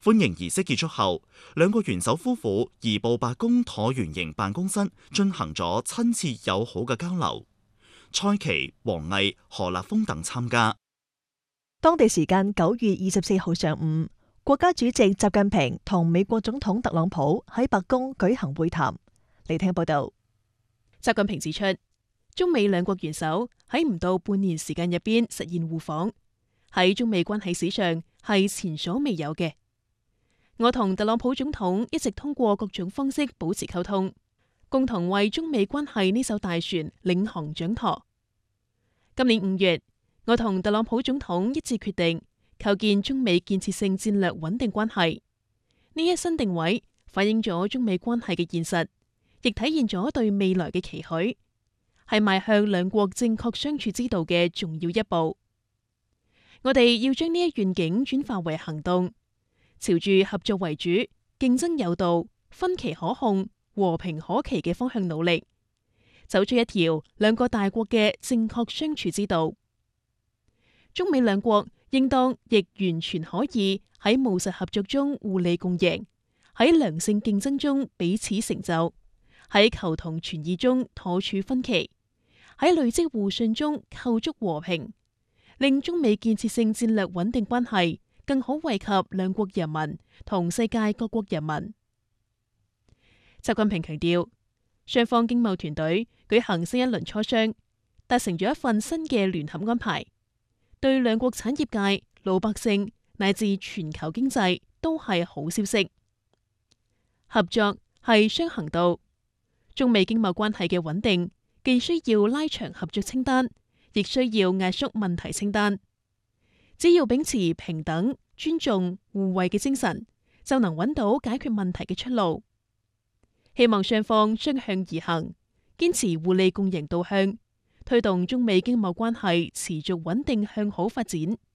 歡迎儀式結束後，兩個元首夫婦移步白宮橢圓形辦公室，進行咗親切友好嘅交流。蔡奇、王毅、何立峰等參加。 當地時間9月24號上午，國家主席習近平同美國總統特朗普喺白宮舉行會談。嚟聽報道。 習近平指出，中美兩國元首喺唔到半年時間入邊實現互訪，喺中美關係史上係前所未有嘅。我同特朗普總統一直通過各種方式保持溝通，共同為中美關係呢艘大船領航掌舵。今年5月，我同特朗普總統一致決定構建中美建設性戰略穩定關係。呢一新定位反映咗中美關係嘅現實，亦體現咗對未來嘅期許，係邁向兩國正確相處之道嘅重要一步。我哋要將呢一願景轉化為行動，朝住合作為主、競爭有道、分歧可控、和平可期嘅方向努力，走出一條兩個大國嘅正確相處之道。中美兩國應當亦完全可以喺務實合作中互利共贏，喺良性競爭中彼此成就，喺求同存異中妥處分歧，喺累積互信中構築和平，令中美建設性戰略穩定關係更好惠及兩國人民同世界各國人民。習近平強調，雙方經貿團隊舉行新一輪磋商，達成咗一份新嘅聯合安排，對兩國產業界、老百姓乃至全球經濟都係好消息。合作係雙行道，中美經貿關係嘅穩定既需要拉長合作清單，亦需要壓縮問題清單。只要秉持平等、尊重、互惠嘅精神，就能揾到解決問題嘅出路。希望雙方雙向而行，堅持互利共贏導向，推動中美經貿關係持續穩定向好發展。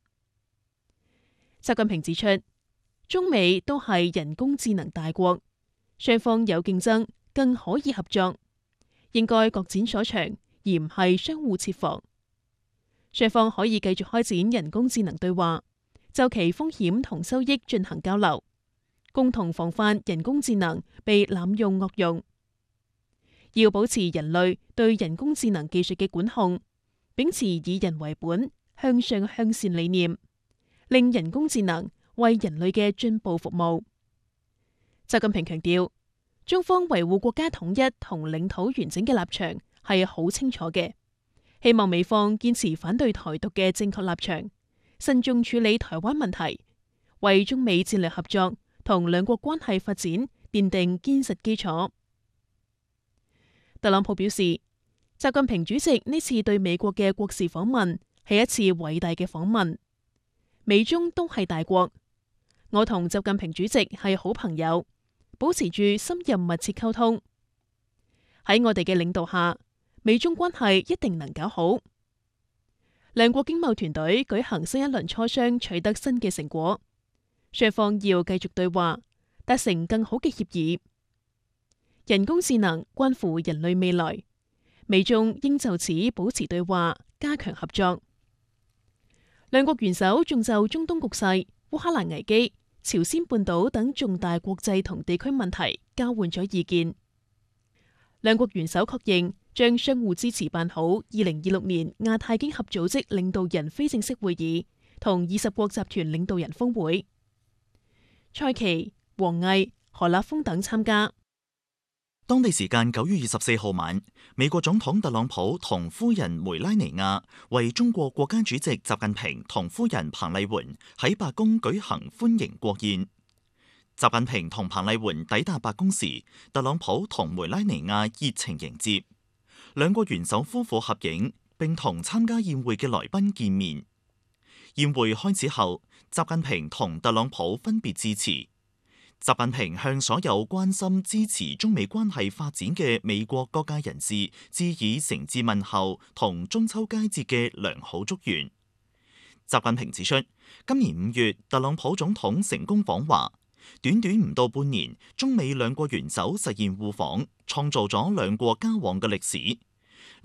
習近平指出，中美都係人工智能大國，雙方有競爭，更可以合作，應該各展所長，而唔係相互設防。雙方可以繼續開展人工智能對話，就其風險同收益進行交流，共同防範人工智能被濫用惡用。要保持人類對人工智能技術嘅管控，秉持以人為本、向上向善理念，令人工智能為人類嘅進步服務。習近平強調，中方維護國家統一同領土完整嘅立場係好清楚嘅，希望美方堅持反對台獨嘅正確立場，慎重處理台灣問題，為中美戰略合作同兩國關係發展奠定堅實基礎。特朗普表示，習近平主席呢次對美國嘅國事訪問係一次偉大嘅訪問。美中都係大國，我同習近平主席係好朋友，保持住深入密切溝通。喺我哋嘅領導下，美中關係一定能搞好。兩國經貿團隊舉行新一輪磋商，取得新嘅成果，雙方要繼續對話，達成更好嘅協議。人工智能關乎人類未來，美中應就此保持對話，加強合作。兩國元首仲就中東局勢、烏克蘭危機、朝鮮半島等重大國際同地區問題交換咗意見。兩國元首確認將相互支持辦好2026年亞太經合組織領導人非正式會議同20國集團領導人峰會。蔡奇、王毅、何立峰等參加。 當地時間9月24號晚，美國總統特朗普同夫人梅拉尼亞為中國國家主席習近平同夫人彭麗媛喺白宮舉行歡迎國宴。習近平同彭麗媛抵達白宮時，特朗普同梅拉尼亞熱情迎接，兩個元首夫婦合影，並同參加宴會嘅來賓見面。宴會開始後，習近平同特朗普分別致辭。習近平向所有關心支持中美關係發展嘅美國各界人士致以誠摯問候同中秋佳節嘅良好祝願。習近平指出，今年5月特朗普總統成功訪華，短短唔到半年，中美兩國元首實現互訪，創造咗兩國交往嘅歷史。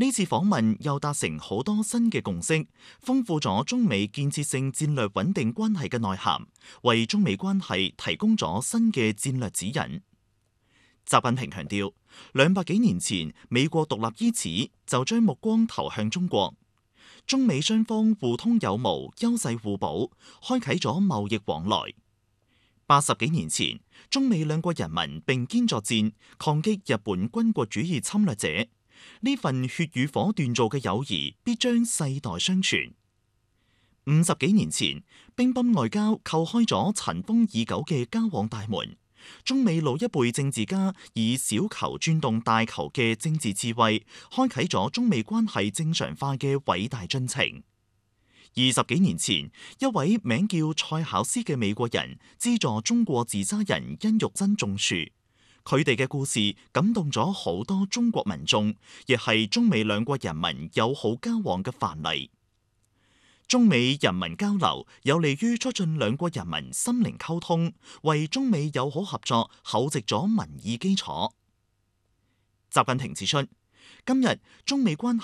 呢次訪問又達成好多新嘅共識，豐富咗中美建設性戰略穩定關係嘅內涵，為中美關係提供咗新嘅戰略指引。習近平強調，200幾年前美國獨立於此，就將目光投向中國。中美雙方互通有無，優勢互補，開啟咗貿易往來。80幾年前，中美兩國人民並肩作戰，抗擊日本軍國主義侵略者。呢份血與火鍛造嘅友誼，必將世代相傳。50幾年前，乒乓外交叩開咗塵封已久嘅交往大門。中美老一輩政治家以小球轉動大球嘅政治智慧，開啟咗中美關係正常化嘅偉大進程。20幾年前，一位名叫蔡巧思嘅美國人資助中國自沙人殷玉珍種樹，佢哋嘅故事感動咗好多中國民眾，亦係中美兩國人民友好交往嘅範例。中美人民交流有利於促進兩國人民心靈溝通，為中美友好合作厚植咗民意基礎。習近平指出，今日中美關係